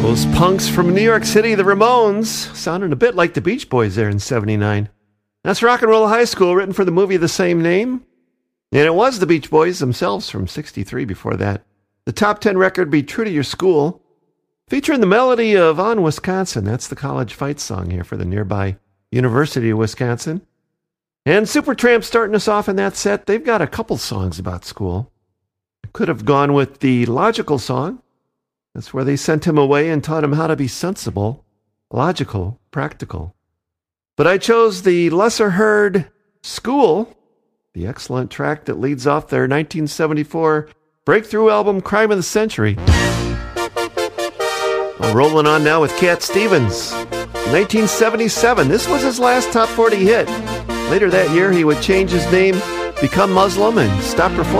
Those punks from New York City, the Ramones, sounding a bit like the Beach Boys there in 79. That's Rock and Roll High School, written for the movie of the same name. And it was the Beach Boys themselves from 63 before that. The top 10 record, Be True to Your School, featuring the melody of On Wisconsin. That's the college fight song here for the nearby University of Wisconsin. And Supertramp starting us off in that set. They've got a couple songs about school. Could have gone with the Logical song. That's where they sent him away and taught him how to be sensible, logical, practical. But I chose the lesser heard School, the excellent track that leads off their 1974 breakthrough album, Crime of the Century. Well, rolling on now with Cat Stevens. 1977, this was his last top 40 hit. Later that year, he would change his name, become Muslim, and stop performing.